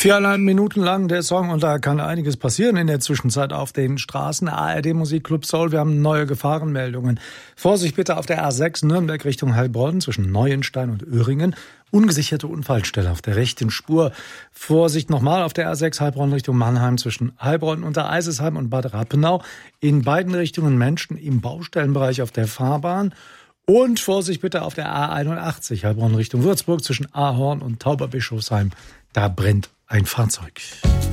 4,5 Minuten lang der Song und da kann einiges passieren in der Zwischenzeit auf den Straßen. ARD Musikclub Soul, wir haben neue Gefahrenmeldungen. Vorsicht bitte auf der A6 Nürnberg Richtung Heilbronn zwischen Neuenstein und Öhringen. Ungesicherte Unfallstelle auf der rechten Spur. Vorsicht nochmal auf der A6 Heilbronn Richtung Mannheim zwischen Heilbronn unter Eisesheim und Bad Rappenau. In beiden Richtungen Menschen im Baustellenbereich auf der Fahrbahn. Und Vorsicht bitte auf der A81 Heilbronn Richtung Würzburg zwischen Ahorn und Tauberbischofsheim. Da brennt ein Fahrzeug.